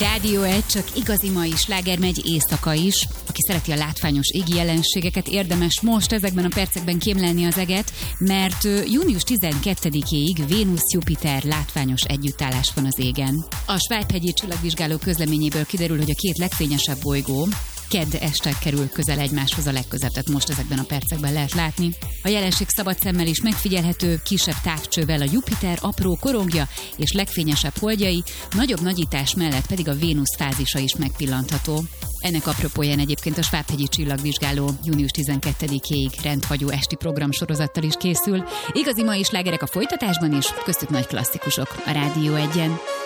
Rádió 1, csak igazi mai sláger, megy éjszaka is. Aki szereti a látványos égi jelenségeket, érdemes most ezekben a percekben kémlelni az eget, mert június 12-ig Vénusz-Jupiter látványos együttállás van az égen. A Svájphegyi csillagvizsgáló közleményéből kiderül, hogy a két legfényesebb bolygó kedd este kerül közel egymáshoz, a legközelebb, tehát most ezekben a percekben lehet látni. A jelenség szabad szemmel is megfigyelhető, kisebb távcsővel a Jupiter apró korongja és legfényesebb holdjai, nagyobb nagyítás mellett pedig a Vénusz fázisa is megpillantható. Ennek apropóján egyébként a Svájphegyi csillagvizsgáló június 12-ig rendhagyó esti programsorozattal is készül. Igazi mai slágerek a folytatásban is, köztük nagy klasszikusok a Rádió 1-en.